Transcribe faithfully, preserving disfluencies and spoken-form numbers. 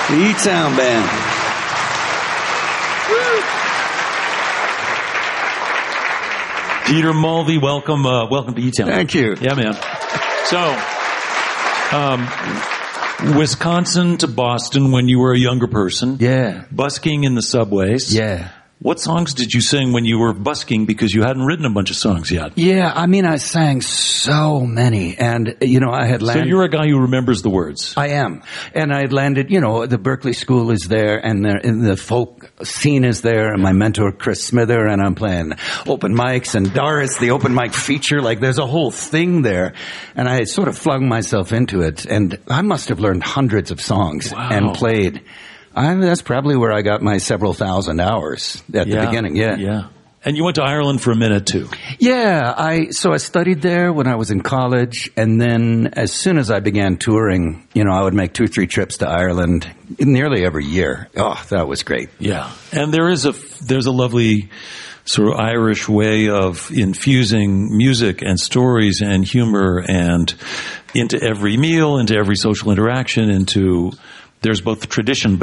The E-Town Band. Peter Mulvey, welcome, uh, welcome to E-Town. Thank you. Yeah, man. So, um, Wisconsin to Boston when you were a younger person. Yeah. Busking in the subways. Yeah. What songs did you sing when you were busking because you hadn't written a bunch of songs yet? Yeah, I mean, I sang so many, and, you know, I had landed... So you're a guy who remembers the words. I am. And I had landed, you know, the Berkeley School is there, and the, and the folk scene is there, and my mentor, Chris Smither, and I'm playing open mics, and Doris, the open mic feature, like, there's a whole thing there. And I sort of flung myself into it, and I must have learned hundreds of songs Wow. and played... I, that's probably where I got my several thousand hours at Yeah, the beginning. Yeah. Yeah. And you went to Ireland for a minute too. Yeah. I, so I studied there when I was in college. And then as soon as I began touring, you know, I would make two or three trips to Ireland nearly every year. Oh, that was great. Yeah. And there is a, there's a lovely sort of Irish way of infusing music and stories and humor and into every meal, into every social interaction, into, there's both tradition, but